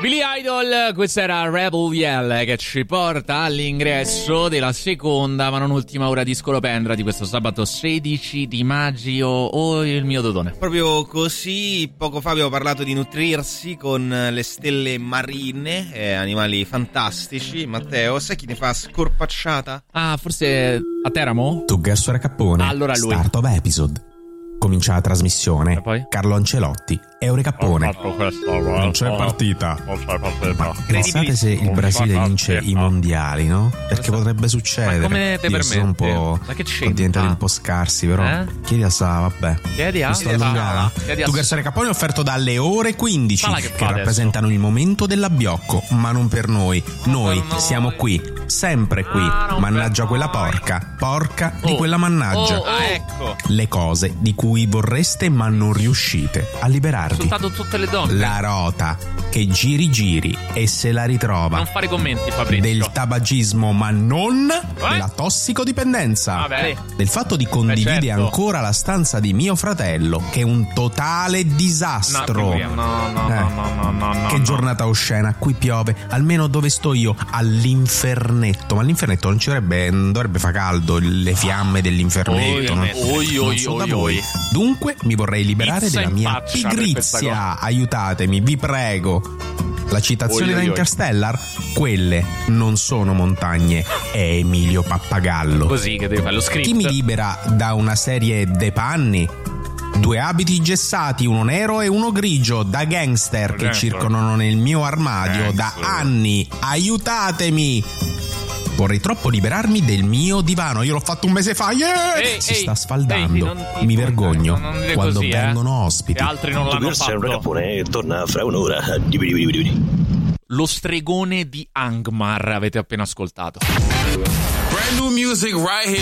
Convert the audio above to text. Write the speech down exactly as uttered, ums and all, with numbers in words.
Billy Idol, questa era Rebel Yell, che ci porta all'ingresso della seconda ma non ultima ora di Scolopendra di questo sabato sedici di maggio. Oh, il mio Dodone. Proprio così, poco fa abbiamo parlato di nutrirsi con le stelle marine, eh, animali fantastici. Matteo, sai chi ne fa scorpacciata? Ah, forse a Teramo? Tuggerso Cappone. Allora lui. Start of episode. Comincia la trasmissione. E poi? Carlo Ancelotti, Eure Cappone. Non c'è partita. Ma pensate se il Brasile vince i mondiali, no? Perché potrebbe succedere. Ma come te Io sono un po', Ma che sono diventati un po' scarsi, però. Eh? Chiedi a Sa, vabbè. Chiedi a Sto allungando. Tuggerso Cappone offerto dalle ore quindici, che, che rappresentano il momento dell'abbiocco, ma non per noi. Noi no, no, siamo no. qui, sempre qui. Ah, mannaggia per quella noi. porca, porca Oh. di quella mannaggia. Oh, oh. Ah, ecco. Le cose di cui vorreste ma non riuscite a liberarvi. Insultato tutte le donne. La rota che giri giri e se la ritrova. Non fare commenti, Fabrizio. Del tabagismo ma non Eh? la tossicodipendenza. Vabbè. Del fatto di condividere Beh, certo. ancora la stanza di mio fratello, che è un totale disastro. No, no, no, Eh. no, no, no, no, no. Che giornata oscena, qui piove, almeno dove sto io, all'infernetto. Ma all'infernetto non ci dovrebbe, non dovrebbe fa caldo, le fiamme dell'infernetto. Oi, no? oi, Non oi, so oi, da voi. oi. Dunque mi vorrei liberare Pizza della in mia faccia per questa pigrizia. Aiutatemi, vi prego. La citazione Oi, da oi, oi. Interstellar: quelle non sono montagne, è Emilio Pappagallo. Così che devi fare lo script. Chi mi libera da una serie de panni? Due abiti gessati, uno nero e uno grigio, da gangster che Gangster. circolano nel mio armadio da Gangster. anni. Aiutatemi! Vorrei troppo liberarmi del mio divano. Io l'ho fatto un mese fa. Yeah! Ehi, si ehi, sta sfaldando. ehi, non ti- mi vergogno non dire quando così, eh. vengono ospiti. E altri non l'hanno Tuggerso fatto. Cappone torna fra un'ora. Lo stregone di Angmar avete appena ascoltato. Brand new music right here.